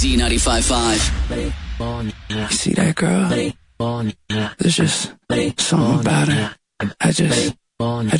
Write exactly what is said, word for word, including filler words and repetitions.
Z ninety-five point five. You see that girl? There's just something about her. I just, I